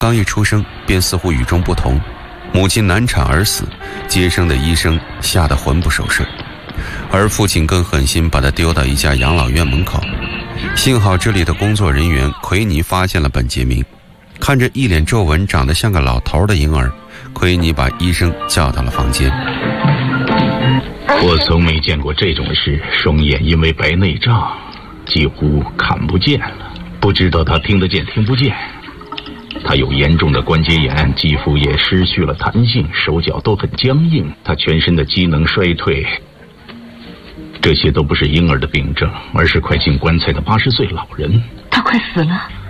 刚一出生便似乎与众不同，母亲难产而死，接生的医生吓得魂不守舍，而父亲更狠心把他丢到一家养老院门口。幸好这里的工作人员奎尼发现了本杰明，看着一脸皱纹长得像个老头的婴儿，奎尼把医生叫到了房间。 我从没见过这种事，双眼因为白内障几乎看不见了，不知道他听得见听不见。他有严重的关节炎，肌肤也失去了弹性，手脚都很僵硬，他全身的机能衰退。这些都不是婴儿的病症，而是快进棺材的80岁老人。 他快死了。